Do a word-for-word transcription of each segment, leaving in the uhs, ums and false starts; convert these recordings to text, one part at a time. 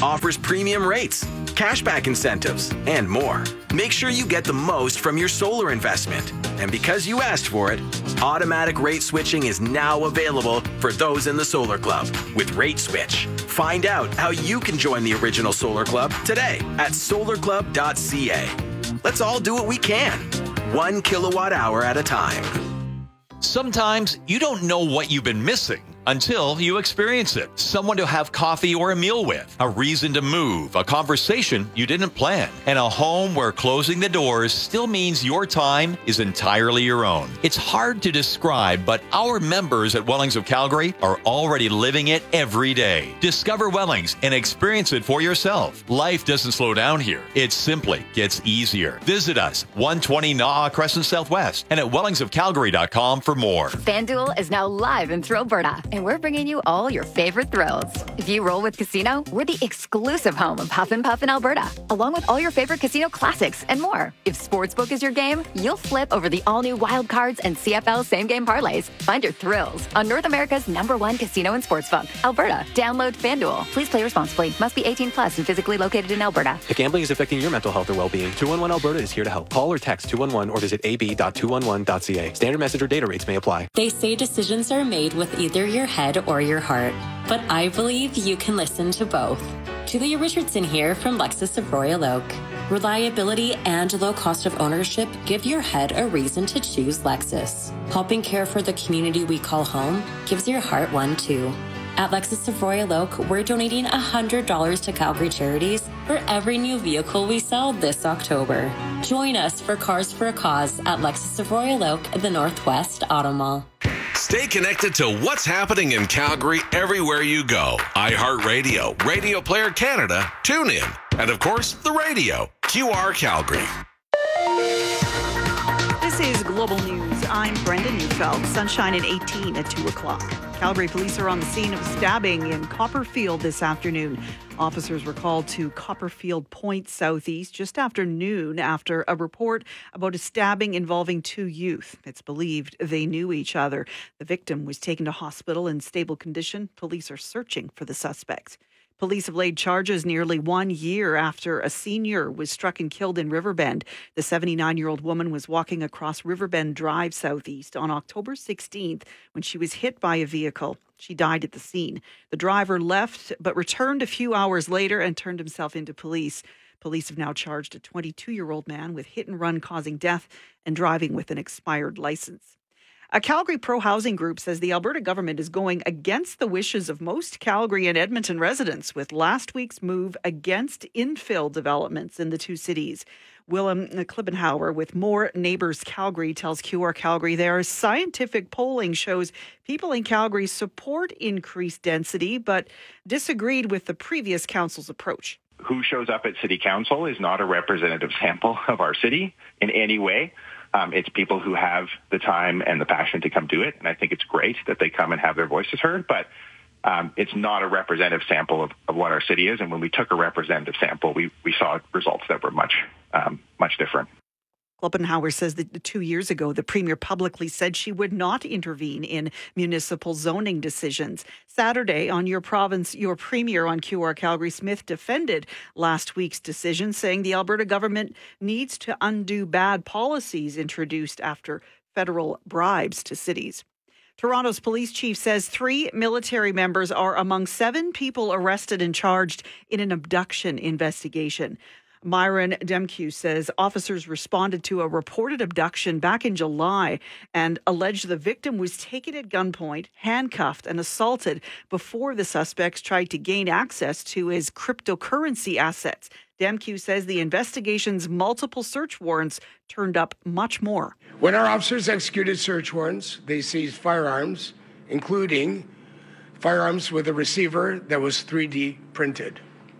offers premium rates, cashback incentives, and more. Make sure you get the most from your solar investment. And because you asked for it, automatic rate switching is now available for those in the Solar Club with Rate Switch. Find out how you can join the original Solar Club today at solar club dot c a. Let's all do what we can, one kilowatt hour at a time. Sometimes you don't know what you've been missing until you experience it. Someone to have coffee or a meal with, a reason to move, a conversation you didn't plan, and a home where closing the doors still means your time is entirely your own. It's hard to describe, but our members at Wellings of Calgary are already living it every day. Discover Wellings and experience it for yourself. Life doesn't slow down here. It simply gets easier. Visit us, one twenty Naha Crescent Southwest, and at wellings of calgary dot com for more. FanDuel is now live in Thrillberta, and we're bringing you all your favorite thrills. If you roll with Casino, we're the exclusive home of Huff and Puff in Alberta, along with all your favorite casino classics and more. If Sportsbook is your game, you'll flip over the all-new Wild Cards and C F L same-game parlays. Find your thrills on North America's number one casino and sportsbook, Alberta. Download FanDuel. Please play responsibly. Must be eighteen plus and physically located in Alberta. If gambling is affecting your mental health or well-being, two one one Alberta is here to help. Call or text two one one or visit a b dot two one one dot c a. Standard message or data rates may apply. They say decisions are made with either your head or your heart, but I believe you can listen to both. Julia Richardson here from Lexus of Royal Oak. Reliability and low cost of ownership give your head a reason to choose Lexus. Helping care for the community we call home gives your heart one too. At Lexus of Royal Oak, we're donating one hundred dollars to Calgary Charities for every new vehicle we sell this October. Join us for Cars for a Cause at Lexus of Royal Oak at the Northwest Auto Mall. Stay connected to what's happening in Calgary everywhere you go. iHeartRadio, Radio Player Canada, TuneIn, and of course, the radio, Q R Calgary. This is Global News. I'm Brenda Neufeld. Sunshine at eighteen at two o'clock. Calgary police are on the scene of a stabbing in Copperfield this afternoon. Officers were called to Copperfield Point Southeast just after noon after a report about a stabbing involving two youth. It's believed they knew each other. The victim was taken to hospital in stable condition. Police are searching for the suspect. Police have laid charges nearly one year after a senior was struck and killed in Riverbend. The seventy-nine-year-old woman was walking across Riverbend Drive Southeast on October sixteenth when she was hit by a vehicle. She died at the scene. The driver left but returned a few hours later and turned himself into police. Police have now charged a twenty-two-year-old man with hit and run causing death and driving with an expired license. A Calgary pro-housing group says the Alberta government is going against the wishes of most Calgary and Edmonton residents with last week's move against infill developments in the two cities. Willem Klippenhauer with More Neighbours Calgary tells Q R Calgary their scientific polling shows people in Calgary support increased density but disagreed with the previous council's approach. Who shows up at City Council is not a representative sample of our city in any way. Um, it's people who have the time and the passion to come do it, and I think it's great that they come and have their voices heard, but um, it's not a representative sample of, of what our city is, and when we took a representative sample, we, we saw results that were much, um, much different. Klippenhauer says that two years ago, the Premier publicly said she would not intervene in municipal zoning decisions. Saturday, on Your Province, Your Premier on Q R Calgary, Smith defended last week's decision, saying the Alberta government needs to undo bad policies introduced after federal bribes to cities. Toronto's police chief says three military members are among seven people arrested and charged in an abduction investigation. Myron Demkew says officers responded to a reported abduction back in July and alleged the victim was taken at gunpoint, handcuffed and assaulted before the suspects tried to gain access to his cryptocurrency assets. Demkew says the investigation's multiple search warrants turned up much more. When our officers executed search warrants, they seized firearms, including firearms with a receiver that was three D printed.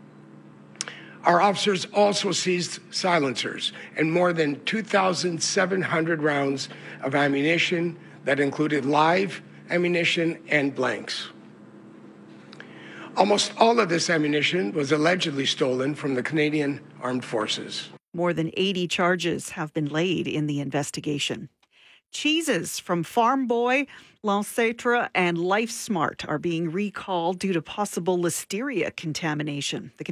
Our officers also seized silencers and more than two thousand seven hundred rounds of ammunition that included live ammunition and blanks. Almost all of this ammunition was allegedly stolen from the Canadian Armed Forces. More than eighty charges have been laid in the investigation. Cheeses from Farm Boy, L'Ancêtre, and Life Smart are being recalled due to possible listeria contamination. The